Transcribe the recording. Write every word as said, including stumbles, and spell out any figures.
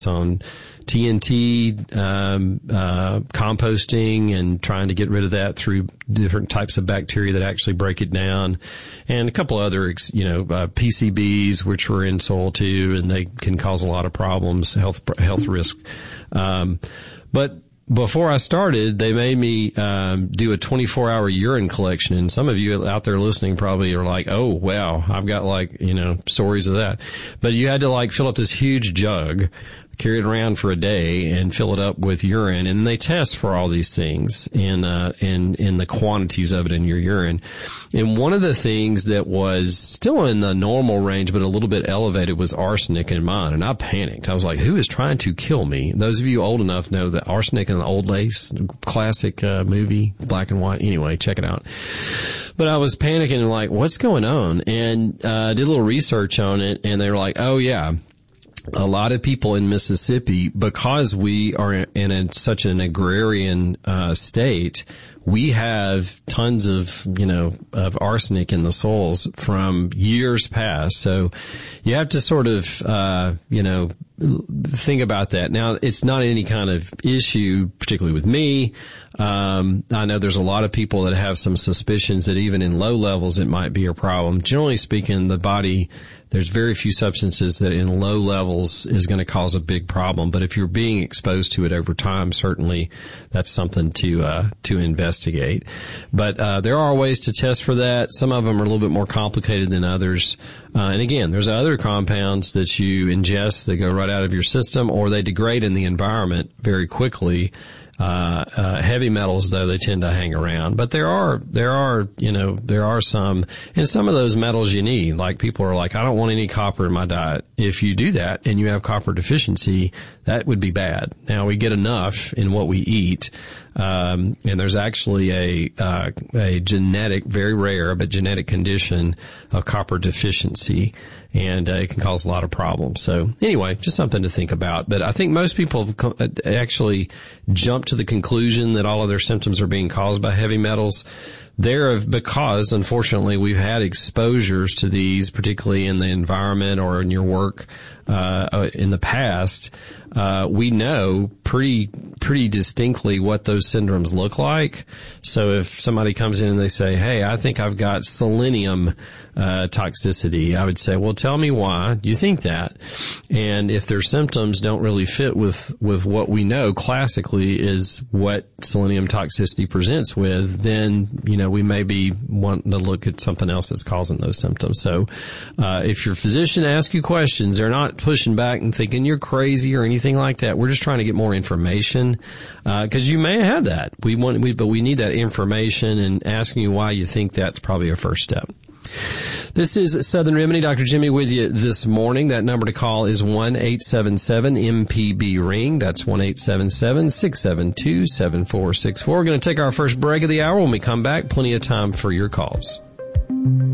on T N T, um, uh, composting and trying to get rid of that through different types of bacteria that actually break it down, and a couple other, you know, uh, P C Bs, which were in soil too, and they can cause a lot of problems, health, health risk. Um, but before I started, they made me um, do a twenty-four hour urine collection, and some of you out there listening probably are like, oh, wow, I've got like, you know, stories of that. But you had to like fill up this huge jug, carry it around for a day and fill it up with urine, and they test for all these things and uh and in the quantities of it in your urine. And one of the things that was still in the normal range but a little bit elevated was arsenic in mine, and I panicked. I was like, who is trying to kill me? Those of you old enough know that Arsenic and the Old Lace, classic uh, movie, black and white. Anyway, check it out. But I was panicking and like, what's going on? And uh did a little research on it, and they were like, oh yeah, a lot of people in Mississippi, because we are in a, such an agrarian uh state, we have tons of, you know, of arsenic in the soils from years past. So you have to sort of, uh, you know, think about that. Now, it's not any kind of issue, particularly with me. Um, I know there's a lot of people that have some suspicions that even in low levels it might be a problem. Generally speaking, the body, there's very few substances that in low levels is going to cause a big problem. But if you're being exposed to it over time, certainly that's something to, uh, to investigate. But, uh, there are ways to test for that. Some of them are a little bit more complicated than others. Uh, and again, there's other compounds that you ingest that go right out of your system, or they degrade in the environment very quickly. Uh, uh, heavy metals, though, they tend to hang around. But there are, there are, you know, there are some, and some of those metals you need. Like people are like, I don't want any copper in my diet. If you do that and you have copper deficiency, that would be bad. Now, we get enough in what we eat. Um, and there's actually a, uh, a genetic, very rare, but genetic condition of copper deficiency. And uh, it can cause a lot of problems. So anyway, just something to think about. But I think most people actually jump to the conclusion that all of their symptoms are being caused by heavy metals. There, because unfortunately we've had exposures to these, particularly in the environment or in your work uh in the past. Uh we know pretty pretty distinctly what those syndromes look like. So if somebody comes in and they say, hey, I think I've got selenium uh toxicity, I would say, well, tell me why you think that. And if their symptoms don't really fit with with what we know classically is what selenium toxicity presents with, then, you know, we may be wanting to look at something else that's causing those symptoms. So uh if your physician asks you questions, they're not pushing back and thinking you're crazy or anything like that. We're just trying to get more information, uh, cause you may have that. We want, we, but we need that information, and asking you why you think that's probably a first step. This is Southern Remedy. Doctor Jimmy with you this morning. That number to call is one eight seven seven M P B ring. That's one eight seven seven six seven two seven four six four. We're going to take our first break of the hour. When we come back, plenty of time for your calls.